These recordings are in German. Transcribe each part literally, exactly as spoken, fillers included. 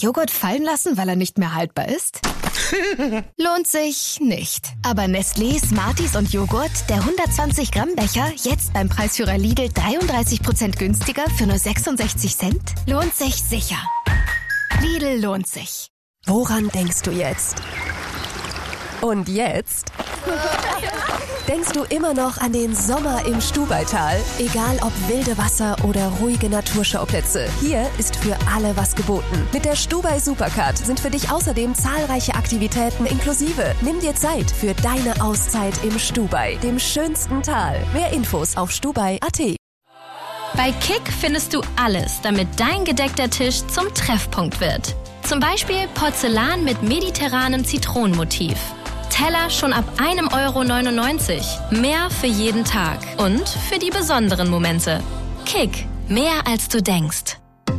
Joghurt fallen lassen, weil er nicht mehr haltbar ist? Lohnt sich nicht. Aber Nestlé, Smarties und Joghurt, der hundertzwanzig Gramm Becher, jetzt beim Preisführer Lidl dreiunddreißig Prozent günstiger für nur sechsundsechzig Cent? Lohnt sich sicher. Lidl lohnt sich. Woran denkst du jetzt? Und jetzt? Denkst du immer noch an den Sommer im Stubaital? Egal ob wilde Wasser oder ruhige Naturschauplätze, hier ist für alle was geboten. Mit der Stubai Supercard sind für dich außerdem zahlreiche Aktivitäten inklusive. Nimm dir Zeit für deine Auszeit im Stubai, dem schönsten Tal. Mehr Infos auf stubai punkt at. Bei Kick findest du alles, damit dein gedeckter Tisch zum Treffpunkt wird. Zum Beispiel Porzellan mit mediterranem Zitronenmotiv. Teller schon ab einem Euro neunundneunzig. Mehr für jeden Tag und für die besonderen Momente. Kick, mehr als du denkst.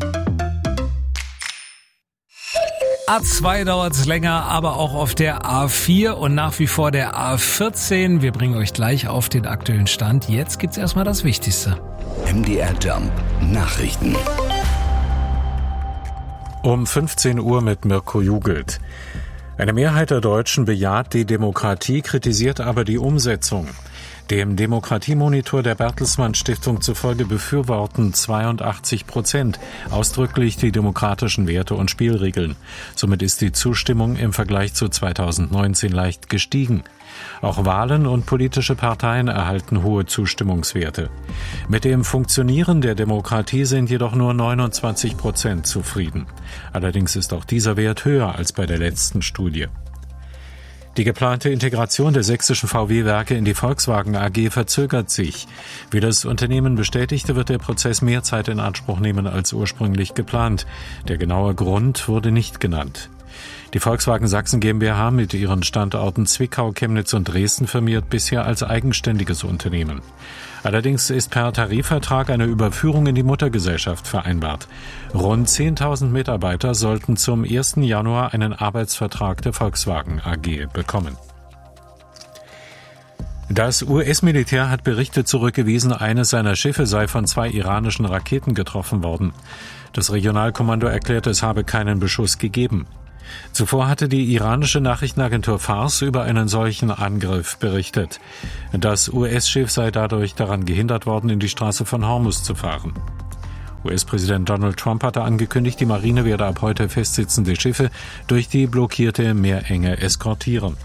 A zwei dauert es länger, aber auch auf der A vier und nach wie vor der A vierzehn. Wir bringen euch gleich auf den aktuellen Stand. Jetzt gibt's erstmal das Wichtigste. M D R Jump Nachrichten. Um fünfzehn Uhr mit Mirko Jugelt. Eine Mehrheit der Deutschen bejaht die Demokratie, kritisiert aber die Umsetzung. Dem Demokratiemonitor der Bertelsmann Stiftung zufolge befürworten zweiundachtzig Prozent ausdrücklich die demokratischen Werte und Spielregeln. Somit ist die Zustimmung im Vergleich zu zweitausendneunzehn leicht gestiegen. Auch Wahlen und politische Parteien erhalten hohe Zustimmungswerte. Mit dem Funktionieren der Demokratie sind jedoch nur neunundzwanzig Prozent zufrieden. Allerdings ist auch dieser Wert höher als bei der letzten Studie. Die geplante Integration der sächsischen V W-Werke in die Volkswagen A G verzögert sich. Wie das Unternehmen bestätigte, wird der Prozess mehr Zeit in Anspruch nehmen als ursprünglich geplant. Der genaue Grund wurde nicht genannt. Die Volkswagen Sachsen GmbH mit ihren Standorten Zwickau, Chemnitz und Dresden firmiert bisher als eigenständiges Unternehmen. Allerdings ist per Tarifvertrag eine Überführung in die Muttergesellschaft vereinbart. Rund zehntausend Mitarbeiter sollten zum ersten Januar einen Arbeitsvertrag der Volkswagen A G bekommen. Das U S-Militär hat Berichte zurückgewiesen, eines seiner Schiffe sei von zwei iranischen Raketen getroffen worden. Das Regionalkommando erklärte, es habe keinen Beschuss gegeben. Zuvor hatte die iranische Nachrichtenagentur Fars über einen solchen Angriff berichtet. Das U S-Schiff sei dadurch daran gehindert worden, in die Straße von Hormuz zu fahren. U S-Präsident Donald Trump hatte angekündigt, die Marine werde ab heute festsitzende Schiffe durch die blockierte Meerenge eskortieren.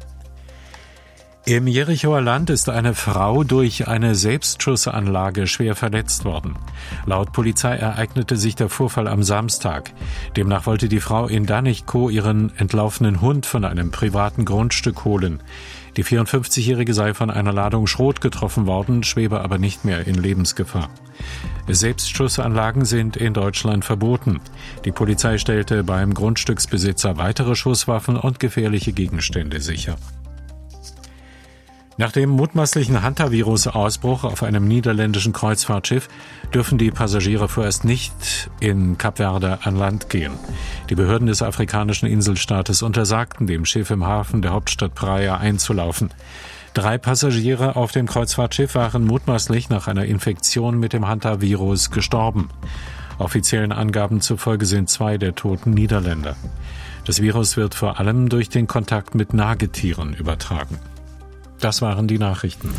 Im Jerichoer Land ist eine Frau durch eine Selbstschussanlage schwer verletzt worden. Laut Polizei ereignete sich der Vorfall am Samstag. Demnach wollte die Frau in Danichko ihren entlaufenen Hund von einem privaten Grundstück holen. Die vierundfünfzigjährige sei von einer Ladung Schrot getroffen worden, schwebe aber nicht mehr in Lebensgefahr. Selbstschussanlagen sind in Deutschland verboten. Die Polizei stellte beim Grundstücksbesitzer weitere Schusswaffen und gefährliche Gegenstände sicher. Nach dem mutmaßlichen Hantavirus-Ausbruch auf einem niederländischen Kreuzfahrtschiff dürfen die Passagiere vorerst nicht in Kap Verde an Land gehen. Die Behörden des afrikanischen Inselstaates untersagten dem Schiff im Hafen der Hauptstadt Praia einzulaufen. Drei Passagiere auf dem Kreuzfahrtschiff waren mutmaßlich nach einer Infektion mit dem Hantavirus gestorben. Offiziellen Angaben zufolge sind zwei der Toten Niederländer. Das Virus wird vor allem durch den Kontakt mit Nagetieren übertragen. Das waren die Nachrichten.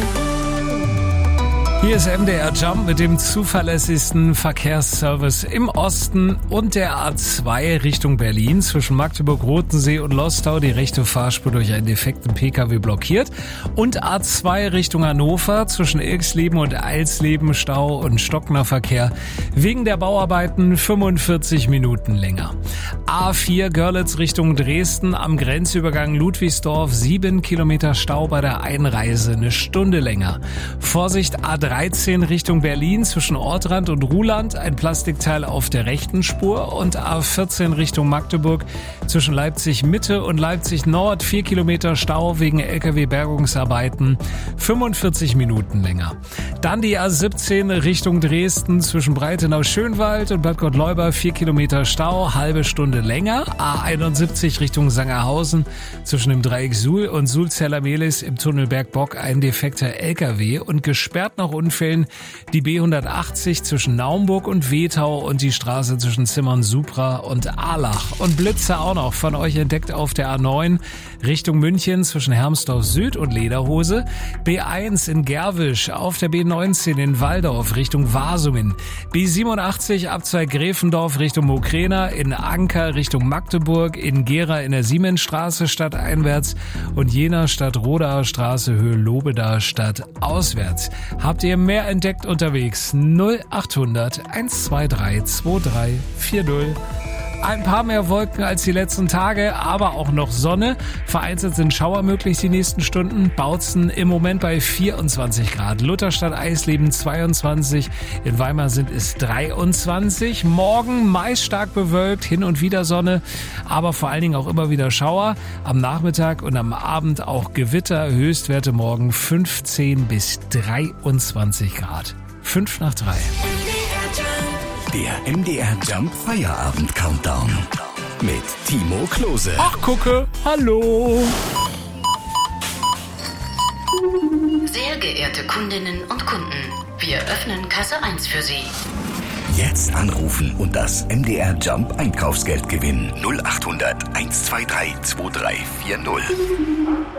Hier ist M D R Jump mit dem zuverlässigsten Verkehrsservice im Osten und der A zwei Richtung Berlin zwischen Magdeburg, Rotensee und Lostau die rechte Fahrspur durch einen defekten Pkw blockiert und A zwei Richtung Hannover zwischen Ilksleben und Eilsleben Stau und stockender Verkehr wegen der Bauarbeiten fünfundvierzig Minuten länger. A vier Görlitz Richtung Dresden am Grenzübergang Ludwigsdorf sieben Kilometer Stau bei der Einreise, eine Stunde länger. Vorsicht A dreizehn Richtung Berlin zwischen Ortrand und Ruhland, ein Plastikteil auf der rechten Spur und A vierzehn Richtung Magdeburg zwischen Leipzig Mitte und Leipzig Nord vier Kilometer Stau wegen L K W-Bergungsarbeiten, fünfundvierzig Minuten länger. Dann die A siebzehn Richtung Dresden zwischen Breitenau-Schönwald und Bad Gottleuba vier Kilometer Stau, halbe Stunde länger. A einundsiebzig Richtung Sangerhausen zwischen dem Dreieck Suhl und Suhl-Zella-Mehlis im Tunnel Bergbock ein defekter L K W und gesperrt nach Unfällen die B hundertachtzig zwischen Naumburg und Wetau und die Straße zwischen Zimmern-Supra und Ahlach. Und Blitze auch noch von euch entdeckt auf der A neun Richtung München zwischen Hermsdorf Süd und Lederhose. B eins in Gerwisch, auf der B neunzehn in Walldorf Richtung Wasungen. B siebenundachtzig Abzweig Gräfendorf Richtung Mokrena, in Anker Richtung Magdeburg, in Gera in der Siemensstraße stadteinwärts und Jena Stadt-Rodaer Straße Höhe Lobeda stadtauswärts. Habt ihr mehr entdeckt unterwegs? null achthundert hundertzweiundzwanzig drei vier null. Ein paar mehr Wolken als die letzten Tage, aber auch noch Sonne. Vereinzelt sind Schauer möglich die nächsten Stunden. Bautzen im Moment bei vierundzwanzig Grad. Lutherstadt Eisleben zweiundzwanzig. In Weimar sind es dreiundzwanzig. Morgen meist stark bewölkt, hin und wieder Sonne, aber vor allen Dingen auch immer wieder Schauer. Am Nachmittag und am Abend auch Gewitter. Höchstwerte morgen fünfzehn bis dreiundzwanzig Grad. Fünf nach drei. Der M D R Jump Feierabend Countdown mit Timo Klose. Ach, gucke, hallo. Sehr geehrte Kundinnen und Kunden, wir öffnen Kasse eins für Sie. Jetzt anrufen und das M D R Jump Einkaufsgeld gewinnen. null achthundert hundertzweiundzwanzig drei vier null.